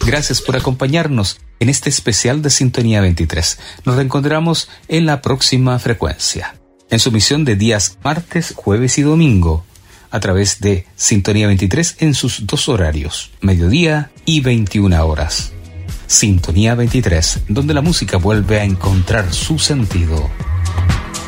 Gracias por acompañarnos en este especial de Sintonía 23. Nos reencontramos en la próxima frecuencia, en su emisión de días martes, jueves y domingo, a través de Sintonía 23 en sus dos horarios, mediodía y 21 horas. Sintonía 23, donde la música vuelve a encontrar su sentido.